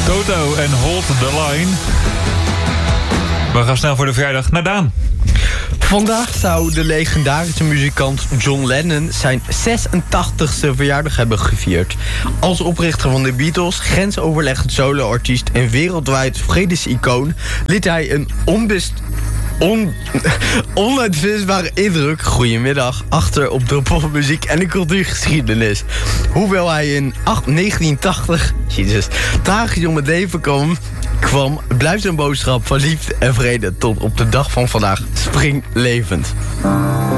Toto en Hold the Line. We gaan snel voor de vrijdag naar Daan. Vandaag zou de legendarische muzikant John Lennon zijn 86e verjaardag hebben gevierd. Als oprichter van de Beatles, grensoverleggend soloartiest en wereldwijd vredesicoon liet hij een onuitwisbare indruk, goedemiddag, achter op de popmuziek en de cultuurgeschiedenis. Hoewel hij in 1980 tragisch om het leven kwam, blijft zijn boodschap van liefde en vrede tot op de dag van vandaag springlevend.